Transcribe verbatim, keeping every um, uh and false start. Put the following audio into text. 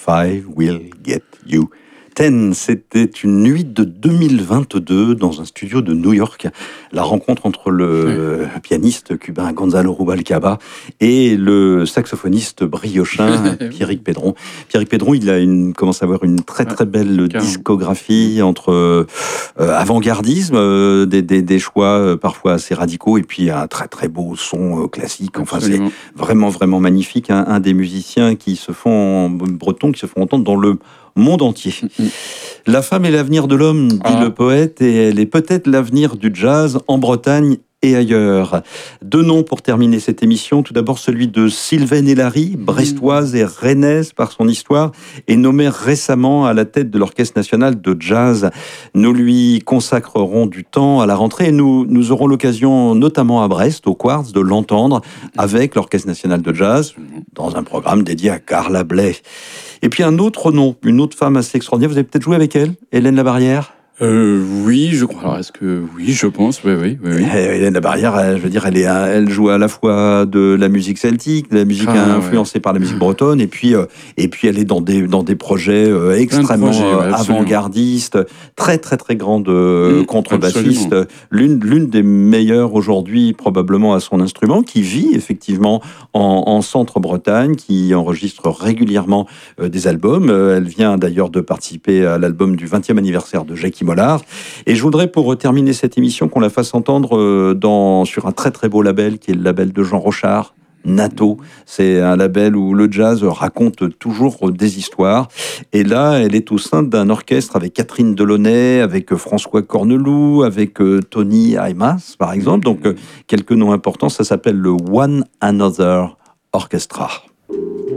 Five will get you. Ten, c'était une nuit de deux mille vingt-deux dans un studio de New York. La rencontre entre le oui. pianiste cubain Gonzalo Rubalcaba et le saxophoniste briochin Pierrick Pedron. Pierrick Pedron, il a une, commence à avoir une très très belle ouais, discographie entre euh, avant-gardisme, euh, des, des, des choix euh, parfois assez radicaux et puis un très très beau son euh, classique. Enfin, Absolument. C'est vraiment vraiment magnifique. Hein, un des musiciens qui se font bretons, qui se font entendre dans le monde entier. Mm-hmm. La femme est l'avenir de l'homme, dit ah. le poète, et elle est peut-être l'avenir du jazz en Bretagne et ailleurs. Deux noms pour terminer cette émission. Tout d'abord celui de Sylvaine Hélary, brestoise et rennaise par son histoire, et nommée récemment à la tête de l'Orchestre national de jazz. Nous lui consacrerons du temps à la rentrée et nous, nous aurons l'occasion, notamment à Brest, au Quartz, de l'entendre avec l'Orchestre national de jazz dans un programme dédié à Carla Bley. Et puis un autre nom, une autre femme assez extraordinaire. Vous avez peut-être joué avec elle, Hélène Labarrière ? Euh, oui, je crois. Alors, est-ce que oui, je pense, oui, oui, oui. oui. Hélène Labarrière, elle, je veux dire, elle est, elle joue à la fois de la musique celtique, de la musique ah, influencée ouais. par la musique bretonne, et puis, euh, et puis elle est dans des dans des projets euh, extrêmement projets, ouais, avant-gardistes, très très très grande euh, mmh, contrebassiste, absolument. l'une l'une des meilleures aujourd'hui probablement à son instrument, qui vit effectivement en, en Centre-Bretagne, qui enregistre régulièrement euh, des albums. Euh, elle vient d'ailleurs de participer à l'album du vingtième anniversaire de Jackie Mollard. Et je voudrais, pour terminer cette émission, qu'on la fasse entendre dans, sur un très très beau label, qui est le label de Jean Rochard, Nato. C'est un label où le jazz raconte toujours des histoires. Et là, elle est au sein d'un orchestre avec Catherine Delaunay, avec François Corneloup, avec Tony Aimas, par exemple. Donc, quelques noms importants. Ça s'appelle le One Another Orchestra.